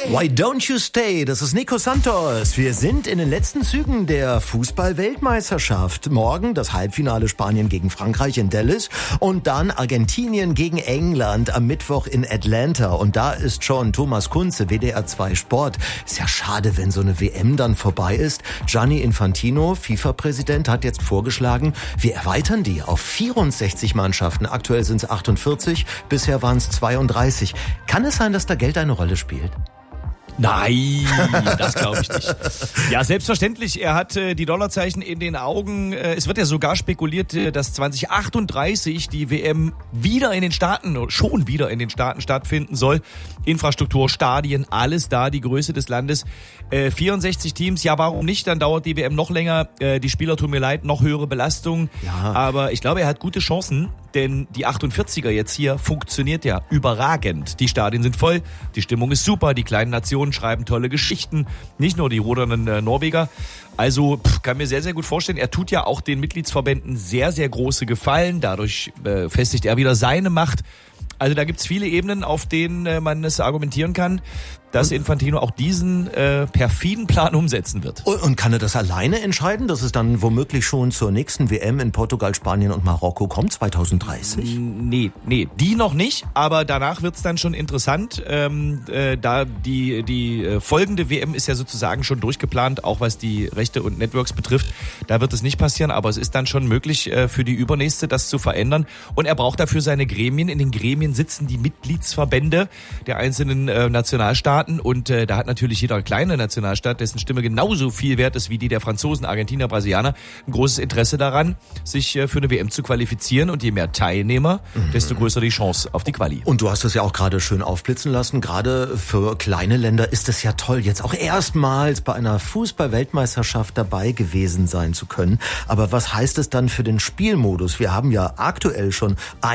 Why don't you stay? Das ist Nico Santos. Wir sind in den letzten Zügen der Fußball-Weltmeisterschaft. Morgen das Halbfinale Spanien gegen Frankreich in Dallas und dann Argentinien gegen England am Mittwoch in Atlanta. Und da ist schon Thomas Kunze, WDR 2 Sport. Ist ja schade, wenn so eine WM dann vorbei ist. Gianni Infantino, FIFA-Präsident, hat jetzt vorgeschlagen, wir erweitern die auf 64 Mannschaften. Aktuell sind es 48, bisher waren es 32. Kann es sein, dass da Geld eine Rolle spielt? Nein, das glaube ich nicht. Ja, selbstverständlich. Er hat die Dollarzeichen in den Augen. Es wird ja sogar spekuliert, dass 2038 die WM schon wieder in den Staaten stattfinden soll. Infrastruktur, Stadien, alles da, die Größe des Landes. 64 Teams, ja, warum nicht? Dann dauert die WM noch länger. Die Spieler tun mir leid, noch höhere Belastung. Ja. Aber ich glaube, er hat gute Chancen, denn die 48er jetzt hier funktioniert ja überragend. Die Stadien sind voll, die Stimmung ist super, die kleinen Nationen schreiben tolle Geschichten, nicht nur die rudernden Norweger. Also kann mir sehr, sehr gut vorstellen, er tut ja auch den Mitgliedsverbänden sehr, sehr große Gefallen. Dadurch festigt er wieder seine Macht. Also da gibt's viele Ebenen, auf denen man es argumentieren kann, dass Infantino auch diesen perfiden Plan umsetzen wird. Und kann er das alleine entscheiden, dass es dann womöglich schon zur nächsten WM in Portugal, Spanien und Marokko kommt, 2030? Nee, die noch nicht, aber danach wird's dann schon interessant. Da die folgende WM ist ja sozusagen schon durchgeplant, auch was die Rechte und Networks betrifft. Da wird es nicht passieren, aber es ist dann schon möglich für die übernächste das zu verändern. Und er braucht dafür seine Gremien. In den Gremien sitzen die Mitgliedsverbände der einzelnen Nationalstaaten. Und da hat natürlich jeder kleine Nationalstaat, dessen Stimme genauso viel wert ist wie die der Franzosen, Argentinier, Brasilianer, ein großes Interesse daran, sich für eine WM zu qualifizieren. Und je mehr Teilnehmer, desto größer die Chance auf die Quali. Und du hast es ja auch gerade schön aufblitzen lassen. Gerade für kleine Länder ist es ja toll, jetzt auch erstmals bei einer Fußball-Weltmeisterschaft dabei gewesen sein zu können. Aber was heißt es dann für den Spielmodus? Wir haben ja aktuell schon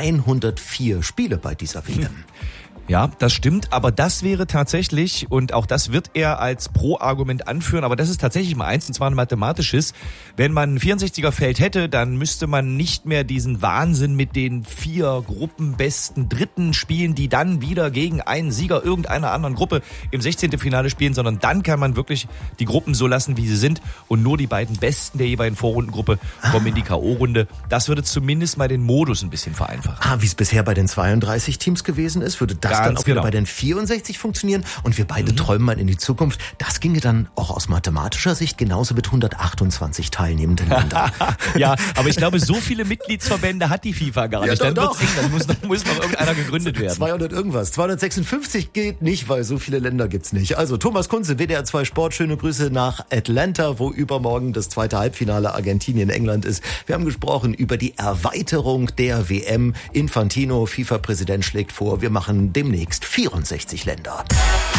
104 Spiele bei dieser WM. Ja, das stimmt, aber das wäre tatsächlich, und auch das wird er als Pro-Argument anführen, aber das ist tatsächlich mal eins, und zwar ein mathematisches. Wenn man ein 64er-Feld hätte, dann müsste man nicht mehr diesen Wahnsinn mit den 4 gruppenbesten Dritten spielen, die dann wieder gegen einen Sieger irgendeiner anderen Gruppe im 16. Finale spielen, sondern dann kann man wirklich die Gruppen so lassen, wie sie sind, und nur die beiden Besten der jeweiligen Vorrundengruppe kommen in die K.O.-Runde. Das würde zumindest mal den Modus ein bisschen vereinfachen. Wie es bisher bei den 32 Teams gewesen ist, würde das dann auch wieder bei den 64 funktionieren, und wir beide träumen mal in die Zukunft. Das ginge dann auch aus mathematischer Sicht genauso mit 128 teilnehmenden Ländern. Ja, aber ich glaube, so viele Mitgliedsverbände hat die FIFA gar nicht. Dann wird's eng, dann muss noch irgendeiner gegründet werden. 200 irgendwas. 256 geht nicht, weil so viele Länder gibt's nicht. Also Thomas Kunze, WDR 2 Sport, schöne Grüße nach Atlanta, wo übermorgen das zweite Halbfinale Argentinien-England ist. Wir haben gesprochen über die Erweiterung der WM. Infantino, FIFA-Präsident, schlägt vor, wir machen demnächst 64 Länder.